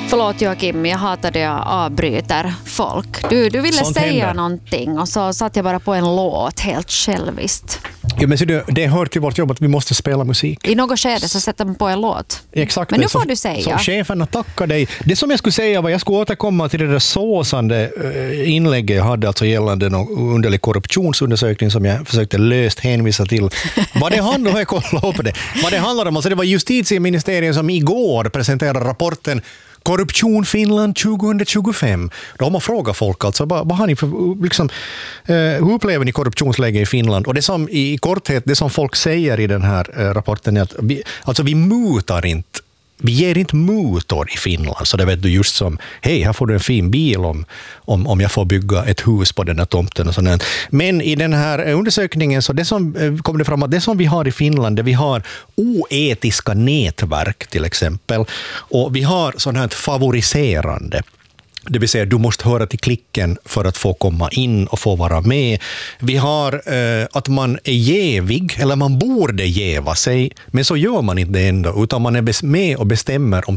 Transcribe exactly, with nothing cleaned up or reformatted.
Förlåt Joakim, jag hatar det jag avbryter folk. Du, du ville Sånt säga händer. någonting och så satt jag bara på en låt helt själviskt. Ja, men så det, det hör till vårt jobb att vi måste spela musik. I något skede så sätter man på en låt. Exakt. Men nu det. får så, du säga. Så cheferna tackar dig. Det som jag skulle säga var jag skulle återkomma till det där såsande uh, inlägget jag hade alltså gällande någon underlig korruptionsundersökning som jag försökte löst hänvisa till. Vad det handlar om, jag kollar på det. Vad det handlar om, alltså det var justitieministeriet som igår presenterade rapporten Korruption Finland tjugohundratjugofem. Då har man frågat folk alltså, vad, vad har ni för, liksom, eh, hur upplever ni korruptionsläge i Finland? Och det som i korthet, det som folk säger i den här eh, rapporten är att vi, alltså vi mutar inte, vi ger inte mutor i Finland. Så det vet du just som, hej, här får du en fin bil om, om, om jag får bygga ett hus på den här tomten och sådär. Men i den här undersökningen så det som eh, kommer det fram att det som vi har i Finland, det vi har oetiska nätverk till exempel. Och vi har sådant här favoriserande. Det vill säga, du måste höra till klicken för att få komma in och få vara med. Vi har eh, att man är jävig, eller man borde jäva sig, men så gör man inte det ändå, utan man är med och bestämmer om